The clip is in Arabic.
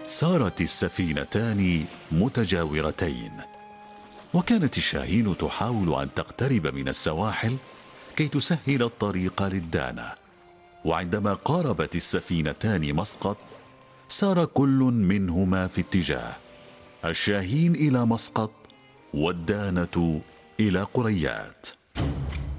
سارت السفينتان متجاورتين، وكانت الشاهين تحاول أن تقترب من السواحل كي تسهل الطريق للدانة. وعندما قاربت السفينتان مسقط، سار كل منهما في اتجاه، الشاهين إلى مسقط والدانة إلى قريات.